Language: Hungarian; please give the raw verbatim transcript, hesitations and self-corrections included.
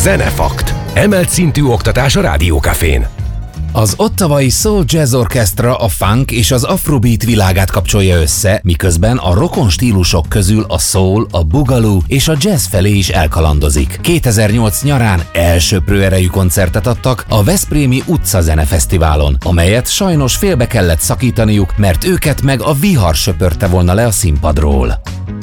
Zenefakt. Emelt szintű oktatás a Rádiókafén. Az ottawai Soul Jazz Orchestra a funk és az afrobeat világát kapcsolja össze, miközben a rokon stílusok közül a soul, a boogaloo és a jazz felé is elkalandozik. kétezer-nyolc nyarán elsöprő erejű koncertet adtak a Veszprémi Utcazene Fesztiválon, amelyet sajnos félbe kellett szakítaniuk, mert őket meg a vihar söpörte volna le a színpadról.